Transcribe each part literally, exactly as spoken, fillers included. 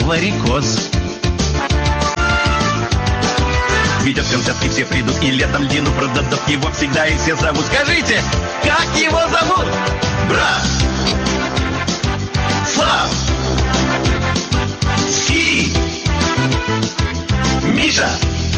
варикоз. Ведь от концертки все придут, и летом длину продадут. Его всегда и все зовут. Скажите, как его зовут? Брат! Слав! Ски! Миша!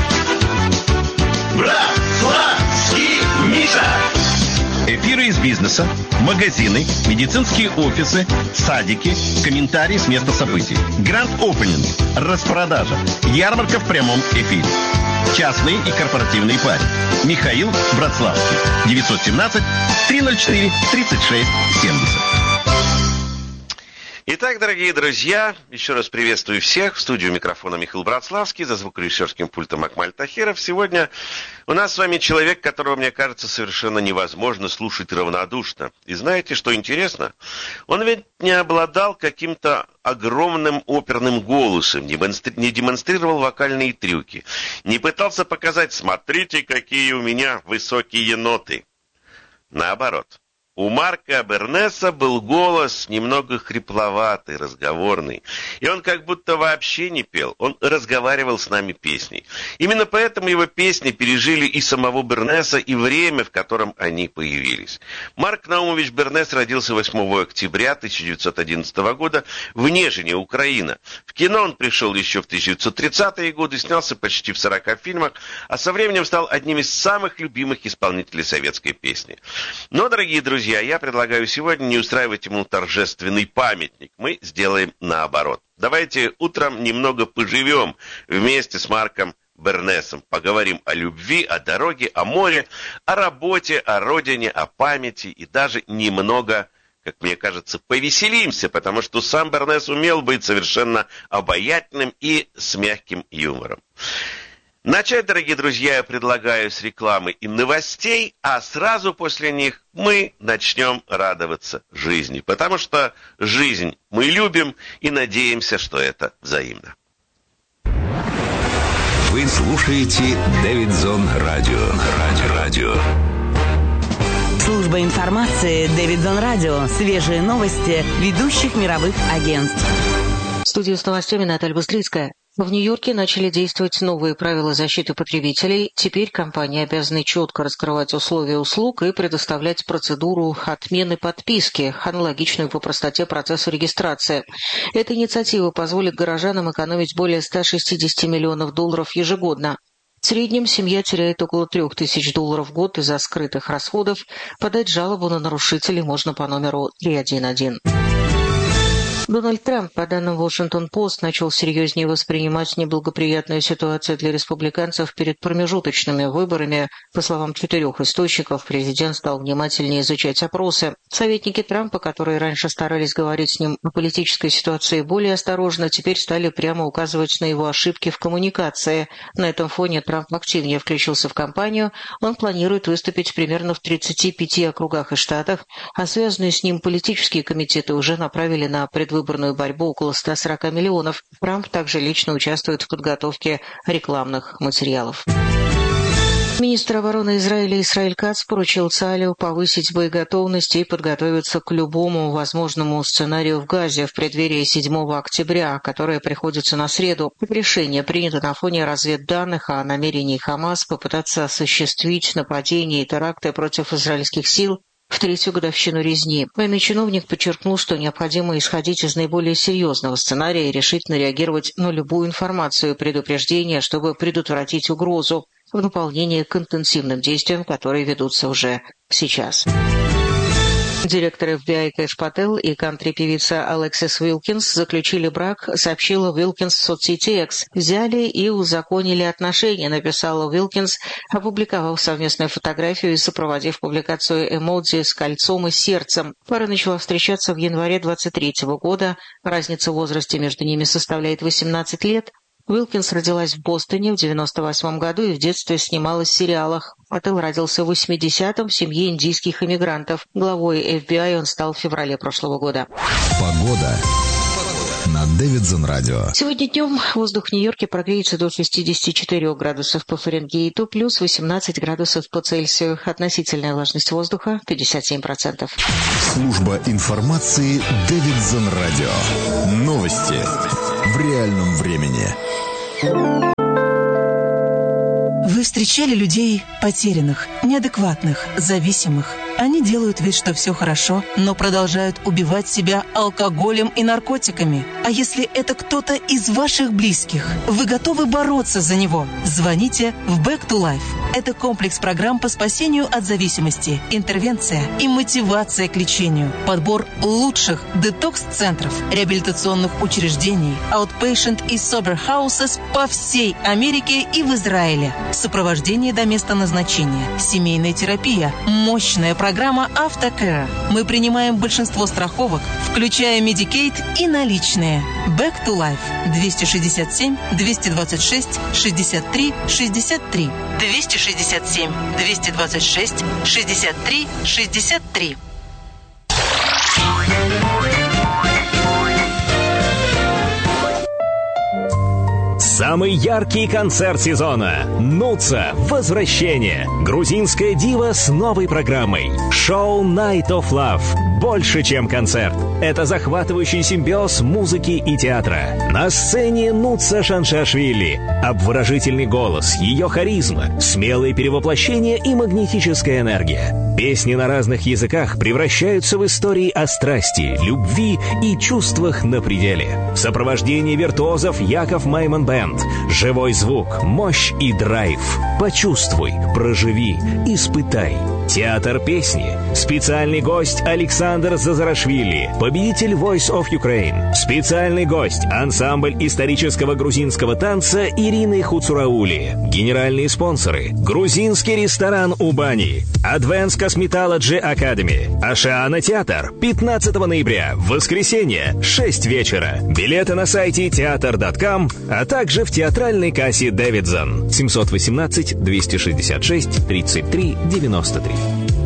Брат! Слав! Ски! Миша! Эфиры из бизнеса, магазины, медицинские офисы, садики, комментарии с места событий. Гранд-опенинг, распродажа, ярмарка в прямом эфире. Частные и корпоративные пари. Михаил Братславский. девятьсот семнадцать триста четыре тридцать шесть семьдесят. Итак, дорогие друзья, еще раз приветствую всех. В студию микрофона Михаил Братславский, за звукорежиссерским пультом Акмаль Тахиров. Сегодня у нас с вами человек, которого, мне кажется, совершенно невозможно слушать равнодушно. И знаете, что интересно? Он ведь не обладал каким-то огромным оперным голосом, не демонстрировал вокальные трюки, не пытался показать «смотрите, какие у меня высокие ноты». Наоборот. У Марка Бернеса был голос немного хрипловатый, разговорный. И он как будто вообще не пел, он разговаривал с нами песней. Именно поэтому его песни пережили и самого Бернеса, и время, в котором они появились. Марк Наумович Бернес родился восьмого октября тысяча девятьсот одиннадцатого года в Нежине, Украина. В кино он пришел еще в тысяча девятьсот тридцатые годы, снялся почти в сорока фильмах, а со временем стал одним из самых любимых исполнителей советской песни. Но, дорогие друзья, я предлагаю сегодня не устраивать ему торжественный памятник. Мы сделаем наоборот. Давайте утром немного поживем вместе с Марком Бернесом. Поговорим о любви, о дороге, о море, о работе, о родине, о памяти и даже немного, как мне кажется, повеселимся, потому что сам Бернес умел быть совершенно обаятельным и с мягким юмором. Начать, дорогие друзья, я предлагаю с рекламы и новостей, а сразу после них мы начнем радоваться жизни, потому что жизнь мы любим и надеемся, что это взаимно. Вы слушаете Дэвидсон Радио. Радио. Радио. Служба информации Дэвидсон Радио. Свежие новости ведущих мировых агентств. В студии с новостями Наталья Быстрицкая. В Нью-Йорке начали действовать новые правила защиты потребителей. Теперь компании обязаны четко раскрывать условия услуг и предоставлять процедуру отмены подписки, аналогичную по простоте процессу регистрации. Эта инициатива позволит горожанам экономить более ста шестидесяти миллионов долларов ежегодно. В среднем семья теряет около трех тысяч долларов в год из-за скрытых расходов. Подать жалобу на нарушителей можно по номеру три один один. Дональд Трамп, по данным Washington-Post, начал серьезнее воспринимать неблагоприятную ситуацию для республиканцев перед промежуточными выборами. По словам четырех источников, президент стал внимательнее изучать опросы. Советники Трампа, которые раньше старались говорить с ним о политической ситуации более осторожно, теперь стали прямо указывать на его ошибки в коммуникации. На этом фоне Трамп активнее включился в кампанию. Он планирует выступить примерно в тридцати пяти округах и штатах, а связанные с ним политические комитеты уже направили на предвыборную выборную борьбу около ста сорока миллионов. Трамп также лично участвует в подготовке рекламных материалов. Министр обороны Израиля Исраэль Кац поручил Цахалу повысить боеготовность и подготовиться к любому возможному сценарию в Газе в преддверии седьмого октября, которое приходится на среду. Решение принято на фоне разведданных о намерении Хамас попытаться осуществить нападения и теракты против израильских сил в третью годовщину резни. Военный чиновник подчеркнул, что необходимо исходить из наиболее серьезного сценария и решительно реагировать на любую информацию и предупреждение, чтобы предотвратить угрозу в дополнение к интенсивным действиям, которые ведутся уже сейчас. Директор эф би ай Кэш Пател и кантри-певица Алексис Уилкинс заключили брак, сообщила Уилкинс в соцсети X. «Взяли и узаконили отношения», написала Уилкинс, опубликовав совместную фотографию и сопроводив публикацию эмодзи с кольцом и сердцем. Пара начала встречаться в январе двадцать третьего года. Разница в возрасте между ними составляет восемнадцать лет. Уилкинс родилась в Бостоне в девяносто восьмом году и в детстве снималась в сериалах. Пател родился в восьмидесятом в семье индийских иммигрантов. Главой эф би ай он стал в феврале прошлого года. Погода на Дэвидсон Радио. Сегодня днем воздух в Нью-Йорке прогреется до шестидесяти четырёх градусов по Фаренгейту, плюс восемнадцать градусов по Цельсию. Относительная влажность воздуха пятьдесят семь процентов. Служба информации Дэвидсон Радио. Новости. в реальном времени. Вы встречали людей потерянных, неадекватных, зависимых. Они делают вид, что все хорошо, но продолжают убивать себя алкоголем и наркотиками. А если это кто-то из ваших близких, вы готовы бороться за него? Звоните в Back to Life. Это комплекс программ по спасению от зависимости, интервенция и мотивация к лечению, подбор лучших детокс-центров, реабилитационных учреждений, outpatient и sober houses по всей Америке и в Израиле. Сопровождение до места назначения, семейная терапия, мощная программа Автокэр. Мы принимаем большинство страховок, включая Medicaid и наличные. Back to Life. двести шестьдесят семь двести двадцать шесть шестьдесят три шестьдесят три. двести шестьдесят семь двести двадцать шесть шестьдесят три шестьдесят три. Самый яркий концерт сезона. Нуца. Возвращение. Грузинская дива с новой программой. Шоу Night of Love. Больше, чем концерт. Это захватывающий симбиоз музыки и театра. На сцене Нуца Шаншашвили. Обворожительный голос, ее харизма, смелые перевоплощения и магнетическая энергия. Песни на разных языках превращаются в истории о страсти, любви и чувствах на пределе. В сопровождении виртуозов Яков Майман Бэнд. Живой звук, мощь и драйв. Почувствуй, проживи, испытай. Театр песни. Специальный гость Александр Зазарашвили, победитель Voice of Ukraine. Специальный гость ансамбль исторического грузинского танца Ирины Хуцураули. Генеральные спонсоры: грузинский ресторан Убани, Advanced Cosmetology Academy, Ашиана Театр. пятнадцатого ноября, воскресенье, шесть вечера. Билеты на сайте театр точка ком, а также в театральной кассе Дэвидсон. семь один восемь двести шестьдесят шесть тридцать три девяносто три.